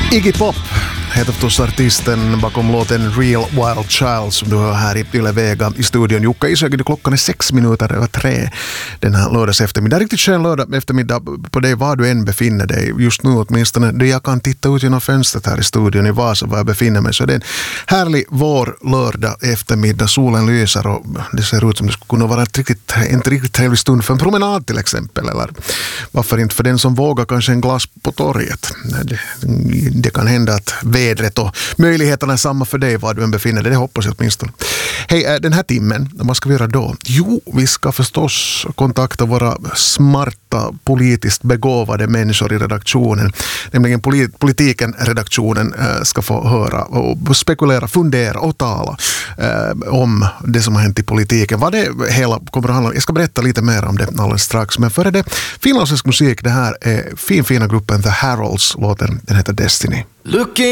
Iggy Pop heter förstås artisten bakom låten Real Wild Child som du hör här i Yle Vega i studion. Jukka Isögedy, klockan är 6:06 den här lördags eftermiddag. Riktigt skön lördag eftermiddag på dig var du än befinner dig. Just nu åtminstone där jag kan titta ut genom fönstret här i studion i Vasa var jag befinner mig. Så det är en härlig vår lördag eftermiddag. Solen lyser och det ser ut som det skulle kunna vara en riktigt trevlig stund för en promenad till exempel. Eller varför inte för den som vågar kanske en glas på torget. Det kan hända att vädret och möjligheterna är samma för dig var du än befinner dig. Det hoppas jag åtminstone. Hej, den här timmen, vad ska vi göra då? Jo, vi ska förstås kontakta våra smarta, politiskt begåvade människor i redaktionen. Nämligen politiken-redaktionen ska få höra och spekulera, fundera och tala om det som har hänt i politiken. Vad det hela kommer att handla om. Jag ska berätta lite mer om det alldeles strax. Men före det, finlandssvensk musik, det här är fina gruppen The Heralds, låten den heter Destiny.